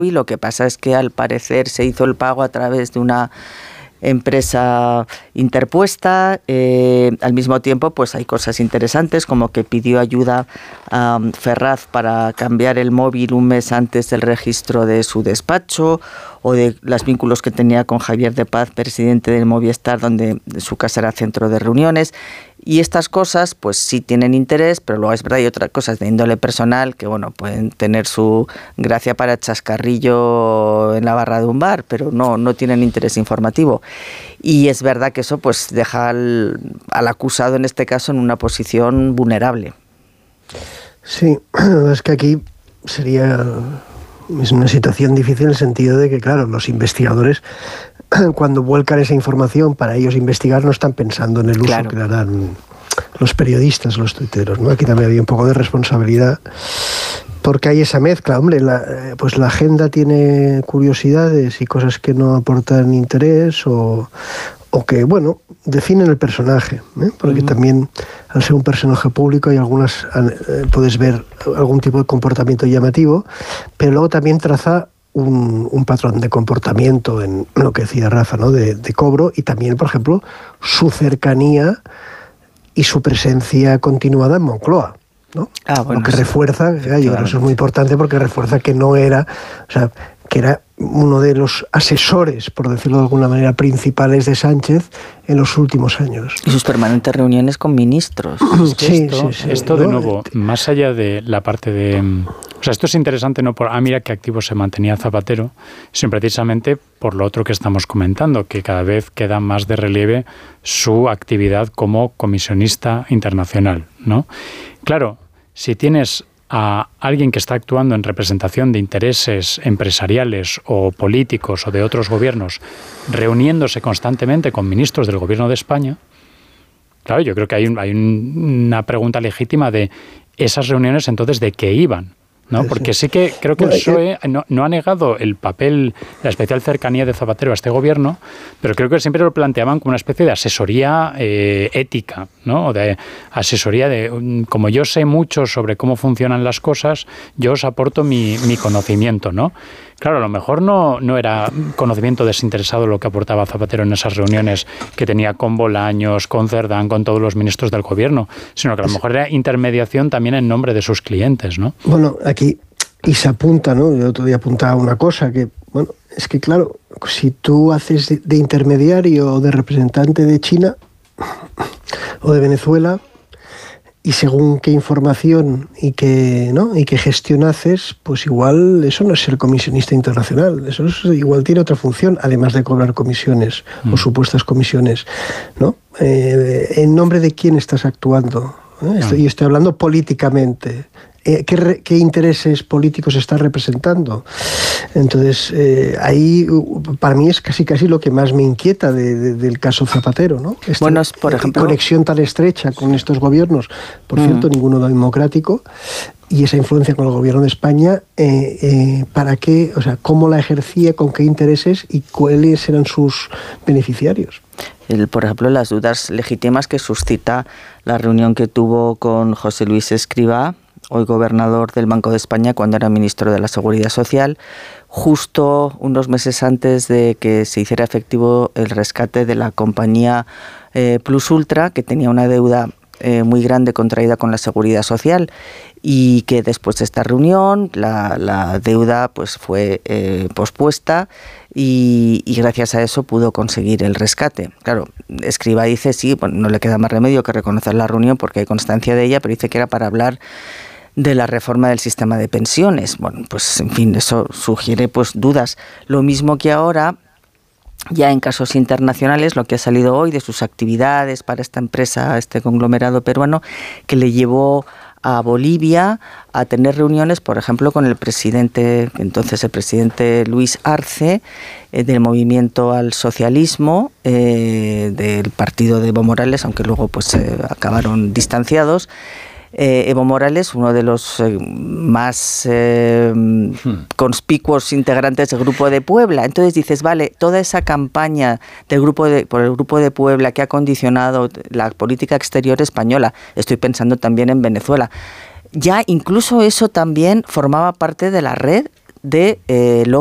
Y lo que pasa es que al parecer se hizo el pago a través de una empresa interpuesta. Al mismo tiempo, pues hay cosas interesantes, como que pidió ayuda a Ferraz para cambiar el móvil un mes antes del registro de su despacho, o de los vínculos que tenía con Javier de Paz, presidente del Movistar, donde su casa era centro de reuniones. Y estas cosas, pues sí tienen interés, pero luego es verdad, hay otras cosas de índole personal que, bueno, pueden tener su gracia para chascarrillo en la barra de un bar, pero no tienen interés informativo. Y es verdad que eso, pues, deja al acusado, en este caso, en una posición vulnerable. Sí, es que aquí es una situación difícil en el sentido de que, claro, los investigadores, cuando vuelcan esa información para ellos investigar, no están pensando en el uso que le harán los periodistas, los tuiteros, ¿no? Aquí también había un poco de responsabilidad, porque hay esa mezcla. Hombre, pues la agenda tiene curiosidades y cosas que no aportan interés o que, bueno, definen el personaje, ¿eh? Porque también, al ser un personaje público, hay puedes ver algún tipo de comportamiento llamativo, pero luego también traza un patrón de comportamiento en lo que decía Rafa, ¿no? De cobro, y también, por ejemplo, su cercanía y su presencia continuada en Moncloa, ¿no? Bueno, lo que refuerza, yo creo que eso es muy importante, porque refuerza que no era, o sea, que era uno de los asesores, por decirlo de alguna manera, principales de Sánchez en los últimos años. Y sus permanentes reuniones con ministros. Esto de nuevo, más allá de la parte de... O sea, esto es interesante no por, mira qué activo se mantenía Zapatero, sino precisamente por lo otro que estamos comentando, que cada vez queda más de relieve su actividad como comisionista internacional, ¿no? Claro, si tienes a alguien que está actuando en representación de intereses empresariales o políticos o de otros gobiernos, reuniéndose constantemente con ministros del gobierno de España, claro, yo creo que hay una pregunta legítima de esas reuniones, entonces, ¿de qué iban? ¿No? Porque sí que creo que el PSOE no ha negado el papel, la especial cercanía de Zapatero a este gobierno, pero creo que siempre lo planteaban como una especie de asesoría ética, ¿no? O de asesoría de, como yo sé mucho sobre cómo funcionan las cosas, yo os aporto mi conocimiento, ¿no? Claro, a lo mejor no era conocimiento desinteresado lo que aportaba Zapatero en esas reuniones que tenía con Bolaños, con Cerdán, con todos los ministros del gobierno, sino que a lo mejor era intermediación también en nombre de sus clientes, ¿no? Bueno, aquí, y se apunta, ¿no? Yo todavía apuntaba una cosa, que, bueno, es que claro, si tú haces de intermediario o de representante de China o de Venezuela, y según qué información y qué gestión haces, pues igual eso no es ser comisionista internacional, eso igual tiene otra función, además de cobrar comisiones o supuestas comisiones, ¿no? ¿En nombre de quién estás actuando? Y estoy hablando políticamente. ¿Qué intereses políticos está representando? Entonces, ahí para mí es casi lo que más me inquieta del caso Zapatero, ¿no? Por ejemplo, conexión tan estrecha con estos gobiernos, por cierto, ninguno democrático, y esa influencia con el gobierno de España, ¿para qué? O sea, ¿cómo la ejercía, con qué intereses y cuáles eran sus beneficiarios? Por ejemplo, las dudas legítimas que suscita la reunión que tuvo con José Luis Escrivá, hoy gobernador del Banco de España, cuando era ministro de la Seguridad Social, justo unos meses antes de que se hiciera efectivo el rescate de la compañía Plus Ultra, que tenía una deuda muy grande contraída con la Seguridad Social, y que después de esta reunión la deuda pues fue pospuesta y gracias a eso pudo conseguir el rescate. Claro, Escrivá dice, sí, bueno, no le queda más remedio que reconocer la reunión porque hay constancia de ella, pero dice que era para hablar de la reforma del sistema de pensiones. Bueno, pues en fin, eso sugiere pues dudas. Lo mismo que ahora, ya en casos internacionales, lo que ha salido hoy de sus actividades para esta empresa, este conglomerado peruano, que le llevó a Bolivia a tener reuniones, por ejemplo, con el presidente Luis Arce, del Movimiento al Socialismo, del partido de Evo Morales, aunque luego pues acabaron distanciados. Evo Morales, uno de los más conspicuos integrantes del Grupo de Puebla. Entonces dices, vale, toda esa campaña por el Grupo de Puebla que ha condicionado la política exterior española, estoy pensando también en Venezuela, ya incluso eso también formaba parte de la red de